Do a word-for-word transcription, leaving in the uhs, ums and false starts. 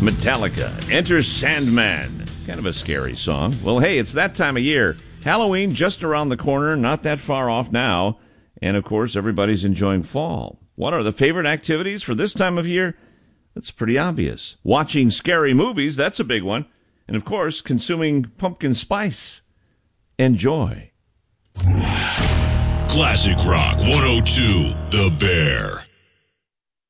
Metallica, Enter Sandman. Kind of a scary song. Well, hey, it's that time of year. Halloween just around the corner, not that far off now. And, of course, everybody's enjoying fall. What are the favorite activities for this time of year? That's pretty obvious. Watching scary movies, that's a big one. And, of course, consuming pumpkin spice. Enjoy. Classic Rock one oh two, The Bear.